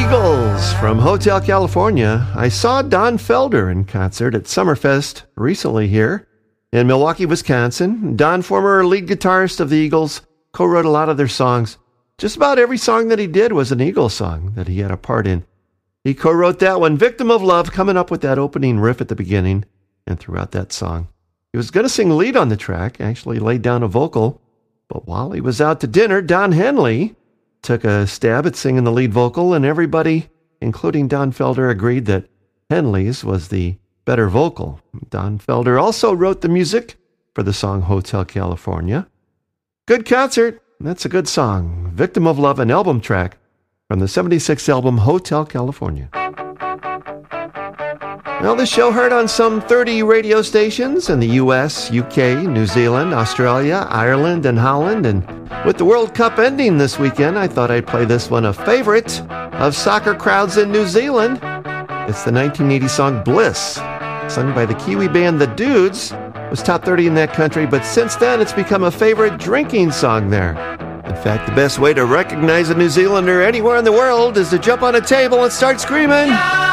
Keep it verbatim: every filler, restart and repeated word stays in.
Eagles from Hotel California. I saw Don Felder in concert at Summerfest recently here in Milwaukee, Wisconsin. Don, former lead guitarist of the Eagles, co-wrote a lot of their songs. Just about every song that he did was an Eagles song that he had a part in. He co-wrote that one, Victim of Love, coming up with that opening riff at the beginning and throughout that song. He was going to sing lead on the track, actually laid down a vocal, but while he was out to dinner, Don Henley took a stab at singing the lead vocal, and everybody, including Don Felder, agreed that Henley's was the better vocal. Don Felder also wrote the music for the song Hotel California. Good concert. That's a good song. Victim of Love, an album track from the seventy-six album Hotel California. Well, this show heard on some thirty radio stations in the U S, U K, New Zealand, Australia, Ireland, and Holland. And with the World Cup ending this weekend, I thought I'd play this one, a favorite of soccer crowds in New Zealand. It's the nineteen eighty song Bliss, sung by the Kiwi band The Dudes. It was top thirty in that country, but since then it's become a favorite drinking song there. In fact, the best way to recognize a New Zealander anywhere in the world is to jump on a table and start screaming,